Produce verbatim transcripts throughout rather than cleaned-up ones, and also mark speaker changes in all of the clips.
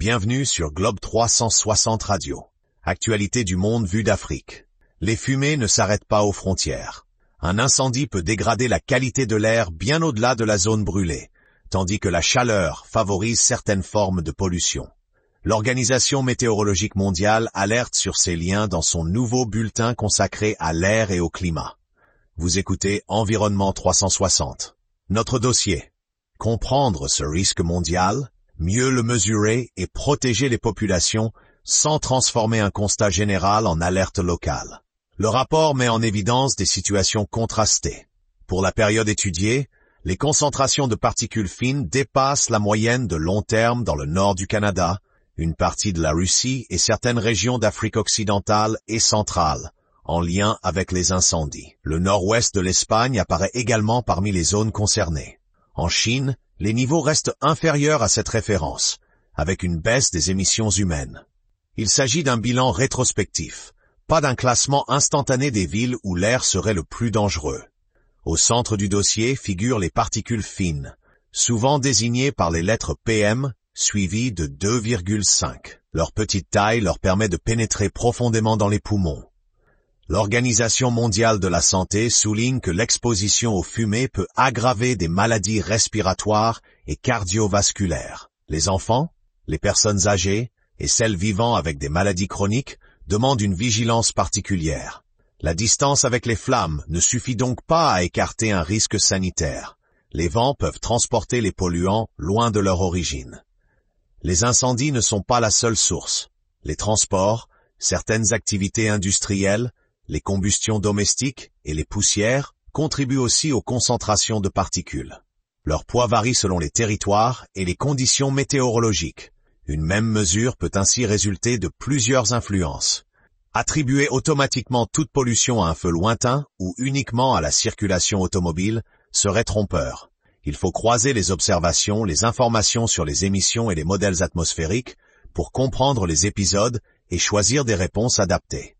Speaker 1: Bienvenue sur Globe trois cent soixante Radio. Actualité du monde vue d'Afrique. Les fumées ne s'arrêtent pas aux frontières. Un incendie peut dégrader la qualité de l'air bien au-delà de la zone brûlée, tandis que la chaleur favorise certaines formes de pollution. L'Organisation météorologique mondiale alerte sur ces liens dans son nouveau bulletin consacré à l'air et au climat. Vous écoutez Environnement trois cent soixante. Notre dossier. Comprendre ce risque mondial, mieux le mesurer et protéger les populations sans transformer un constat général en alerte locale. Le rapport met en évidence des situations contrastées. Pour la période étudiée, les concentrations de particules fines dépassent la moyenne de long terme dans le nord du Canada, une partie de la Russie et certaines régions d'Afrique occidentale et centrale, en lien avec les incendies. Le nord-ouest de l'Espagne apparaît également parmi les zones concernées. En Chine, les niveaux restent inférieurs à cette référence, avec une baisse des émissions humaines. Il s'agit d'un bilan rétrospectif, pas d'un classement instantané des villes où l'air serait le plus dangereux. Au centre du dossier figurent les particules fines, souvent désignées par les lettres P M, suivies de deux virgule cinq. Leur petite taille leur permet de pénétrer profondément dans les poumons. L'Organisation mondiale de la santé souligne que l'exposition aux fumées peut aggraver des maladies respiratoires et cardiovasculaires. Les enfants, les personnes âgées et celles vivant avec des maladies chroniques demandent une vigilance particulière. La distance avec les flammes ne suffit donc pas à écarter un risque sanitaire. Les vents peuvent transporter les polluants loin de leur origine. Les incendies ne sont pas la seule source. Les transports, certaines activités industrielles, les combustions domestiques et les poussières contribuent aussi aux concentrations de particules. Leur poids varie selon les territoires et les conditions météorologiques. Une même mesure peut ainsi résulter de plusieurs influences. Attribuer automatiquement toute pollution à un feu lointain ou uniquement à la circulation automobile serait trompeur. Il faut croiser les observations, les informations sur les émissions et les modèles atmosphériques pour comprendre les épisodes et choisir des réponses adaptées.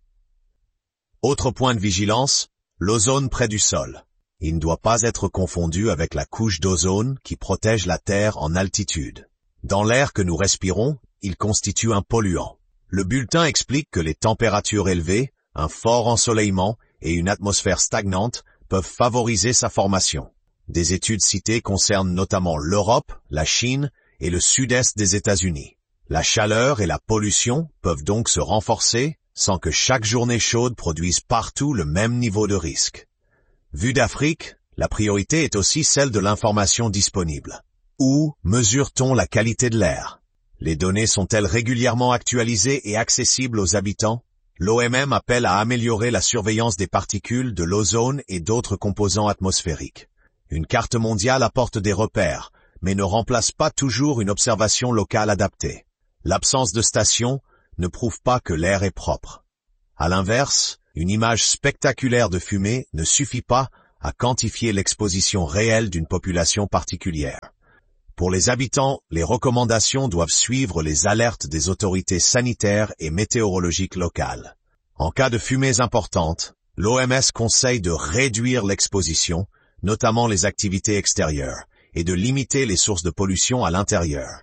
Speaker 1: Autre point de vigilance, l'ozone près du sol. Il ne doit pas être confondu avec la couche d'ozone qui protège la Terre en altitude. Dans l'air que nous respirons, il constitue un polluant. Le bulletin explique que les températures élevées, un fort ensoleillement et une atmosphère stagnante peuvent favoriser sa formation. Des études citées concernent notamment l'Europe, la Chine et le sud-est des États-Unis. La chaleur et la pollution peuvent donc se renforcer sans que chaque journée chaude produise partout le même niveau de risque. Vue d'Afrique, la priorité est aussi celle de l'information disponible. Où mesure-t-on la qualité de l'air? Les données sont-elles régulièrement actualisées et accessibles aux habitants? L'O M M appelle à améliorer la surveillance des particules, de l'ozone et d'autres composants atmosphériques. Une carte mondiale apporte des repères, mais ne remplace pas toujours une observation locale adaptée. L'absence de stations ne prouve pas que l'air est propre. À l'inverse, une image spectaculaire de fumée ne suffit pas à quantifier l'exposition réelle d'une population particulière. Pour les habitants, les recommandations doivent suivre les alertes des autorités sanitaires et météorologiques locales. En cas de fumées importantes, l'O M S conseille de réduire l'exposition, notamment les activités extérieures, et de limiter les sources de pollution à l'intérieur.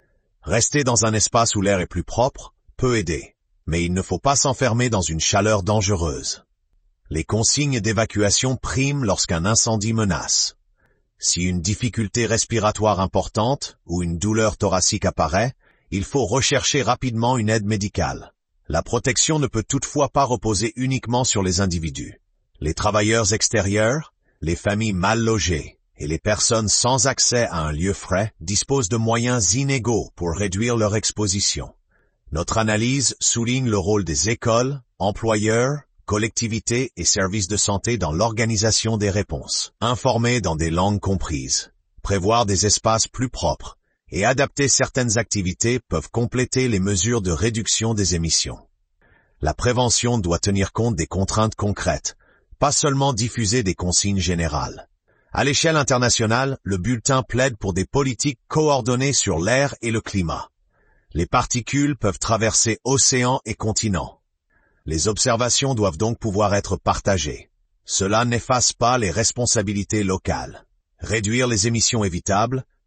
Speaker 1: Rester dans un espace où l'air est plus propre peut aider, mais il ne faut pas s'enfermer dans une chaleur dangereuse. Les consignes d'évacuation priment lorsqu'un incendie menace. Si une difficulté respiratoire importante ou une douleur thoracique apparaît, il faut rechercher rapidement une aide médicale. La protection ne peut toutefois pas reposer uniquement sur les individus. Les travailleurs extérieurs, les familles mal logées et les personnes sans accès à un lieu frais disposent de moyens inégaux pour réduire leur exposition. Notre analyse souligne le rôle des écoles, employeurs, collectivités et services de santé dans l'organisation des réponses. Informer dans des langues comprises, prévoir des espaces plus propres et adapter certaines activités peuvent compléter les mesures de réduction des émissions. La prévention doit tenir compte des contraintes concrètes, pas seulement diffuser des consignes générales. À l'échelle internationale, le bulletin plaide pour des politiques coordonnées sur l'air et le climat. Les particules peuvent traverser océans et continents. Les observations doivent donc pouvoir être partagées. Cela n'efface pas les responsabilités locales. Réduire les émissions évitables,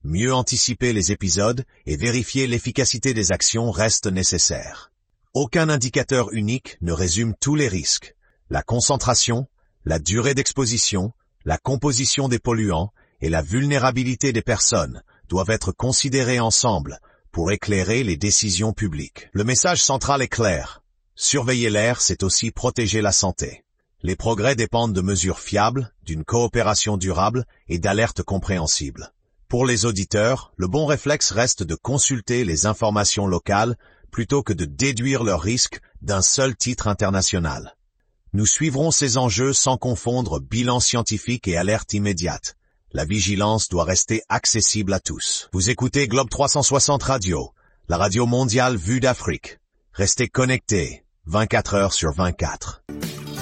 Speaker 1: Mieux anticiper les épisodes et vérifier l'efficacité des actions reste nécessaire. Aucun indicateur unique ne résume tous les risques. La concentration, la durée d'exposition, la composition des polluants et la vulnérabilité des personnes doivent être considérés ensemble pour éclairer les décisions publiques. Le message central est clair. Surveiller l'air, c'est aussi protéger la santé. Les progrès dépendent de mesures fiables, d'une coopération durable et d'alertes compréhensibles. Pour les auditeurs, le bon réflexe reste de consulter les informations locales plutôt que de déduire leurs risques d'un seul titre international. Nous suivrons ces enjeux sans confondre bilan scientifique et alerte immédiate. La vigilance doit rester accessible à tous. Vous écoutez Globe trois cent soixante Radio, la radio mondiale vue d'Afrique. Restez connectés, vingt-quatre heures sur vingt-quatre.